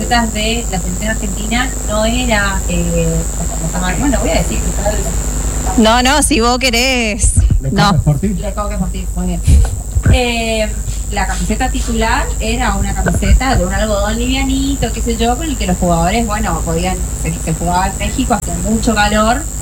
camisetas de la selección argentina no era, bueno, voy a decir que No, si vos querés. No. Le Coque Sportif, muy bien. La camiseta titular era una camiseta de un algodón livianito, qué sé yo, con el que los jugadores, bueno, se jugaba en México, hacía mucho calor,